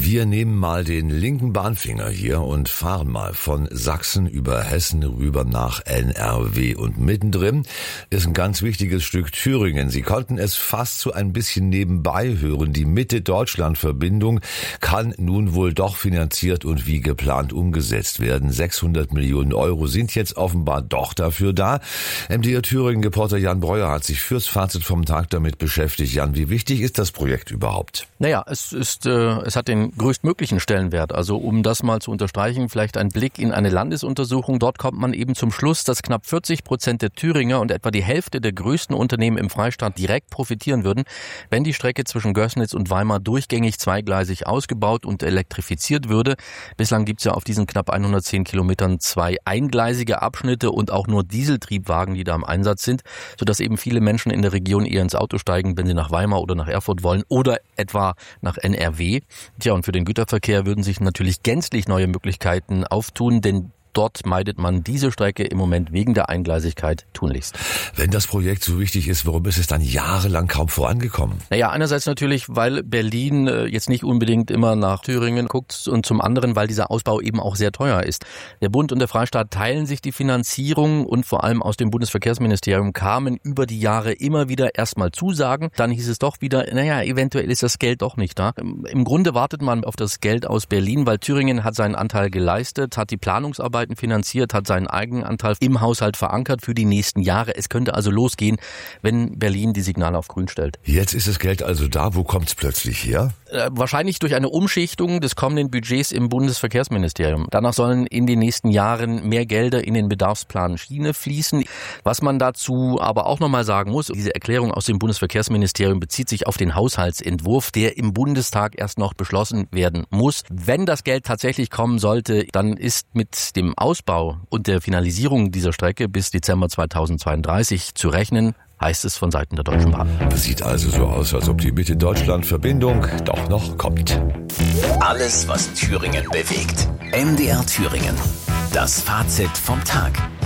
Wir nehmen mal den linken Bahnfinger hier und fahren mal von Sachsen über Hessen rüber nach NRW. Und mittendrin ist ein ganz wichtiges Stück Thüringen. Sie konnten es fast so ein bisschen nebenbei hören. Die Mitte-Deutschland-Verbindung kann nun wohl doch finanziert und wie geplant umgesetzt werden. 600 Millionen Euro sind jetzt offenbar doch dafür da. MDR Thüringen-Reporter Jan Breuer hat sich fürs Fazit vom Tag damit beschäftigt. Jan, wie wichtig ist das Projekt überhaupt? Naja, es hat den größtmöglichen Stellenwert. Also um das mal zu unterstreichen, vielleicht ein Blick in eine Landesuntersuchung. Dort kommt man eben zum Schluss, dass knapp 40% der Thüringer und etwa die Hälfte der größten Unternehmen im Freistaat direkt profitieren würden, wenn die Strecke zwischen Gößnitz und Weimar durchgängig zweigleisig ausgebaut und elektrifiziert würde. Bislang gibt es ja auf diesen knapp 110 Kilometern 2 eingleisige Abschnitte und auch nur Dieseltriebwagen, die da im Einsatz sind, sodass eben viele Menschen in der Region eher ins Auto steigen, wenn sie nach Weimar oder nach Erfurt wollen oder etwa nach NRW. Tja, und für den Güterverkehr würden sich natürlich gänzlich neue Möglichkeiten auftun, denn dort meidet man diese Strecke im Moment wegen der Eingleisigkeit tunlichst. Wenn das Projekt so wichtig ist, warum ist es dann jahrelang kaum vorangekommen? Naja, einerseits natürlich, weil Berlin jetzt nicht unbedingt immer nach Thüringen guckt und zum anderen, weil dieser Ausbau eben auch sehr teuer ist. Der Bund und der Freistaat teilen sich die Finanzierung und vor allem aus dem Bundesverkehrsministerium kamen über die Jahre immer wieder erstmal Zusagen. Dann hieß es doch wieder, naja, eventuell ist das Geld doch nicht da. Im Grunde wartet man auf das Geld aus Berlin, weil Thüringen hat seinen Anteil geleistet, hat die Planungsarbeiten finanziert, hat seinen Eigenanteil im Haushalt verankert für die nächsten Jahre. Es könnte also losgehen, wenn Berlin die Signale auf grün stellt. Jetzt ist das Geld also da. Wo kommt es plötzlich her? Wahrscheinlich durch eine Umschichtung des kommenden Budgets im Bundesverkehrsministerium. Danach sollen in den nächsten Jahren mehr Gelder in den Bedarfsplan Schiene fließen. Was man dazu aber auch nochmal sagen muss, diese Erklärung aus dem Bundesverkehrsministerium bezieht sich auf den Haushaltsentwurf, der im Bundestag erst noch beschlossen werden muss. Wenn das Geld tatsächlich kommen sollte, dann ist mit dem Ausbau und der Finalisierung dieser Strecke bis Dezember 2032 zu rechnen, heißt es von Seiten der Deutschen Bahn. Das sieht also so aus, als ob die Mitte-Deutschland-Verbindung doch noch kommt. Alles, was Thüringen bewegt. MDR Thüringen. Das Fazit vom Tag.